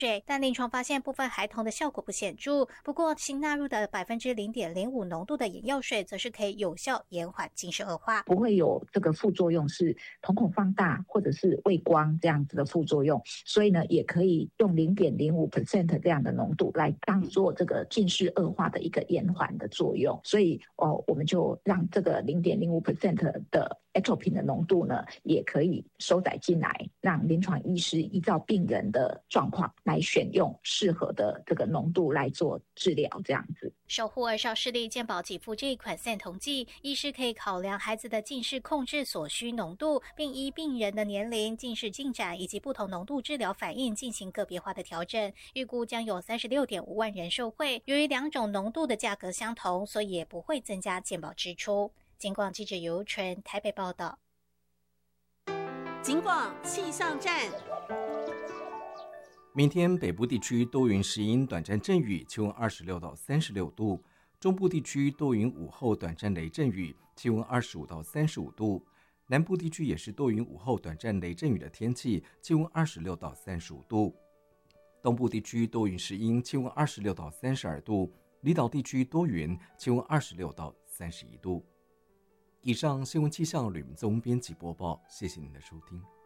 水，但临床发现部分孩童的效果不显著。不过，新纳入的0.05%浓度的眼药水，则是可以有效延缓近视恶化， 不会有这个副作用是瞳孔放大或者是畏光这样子的副作用。所以呢，也可以用0.05% 这样的浓度来当做这个近视恶化的一个延缓的作用。所以我们就让这个0.05% 的 atropine 的浓度呢，也可以收载进来，让临床医师依照病人的状况来选用适合的这个浓度来做治疗，这样子。 守护儿少视力健保给付这一款散瞳剂，医师可以考量孩子的近视控制所需浓度，并依病人的年龄、近视进展以及不同浓度治疗反应进行个别化的调整。预估将有36.5万人受惠。由于两种浓度的价格相同，所以也不会增加健保支出。警广记者尤纯台北报道。 警广气象站。 明天北部地区多云时阴，短暂阵雨，气温26到36度；中部地区多云午后短暂雷阵雨，气温25到35度；南部地区也是多云午后短暂雷阵雨的天气，气温26到35度；东部地区多云时阴，气温26到32度；离岛地区多云，气温26到31度。以上新闻气象吕明宗编辑播报，谢谢您的收听。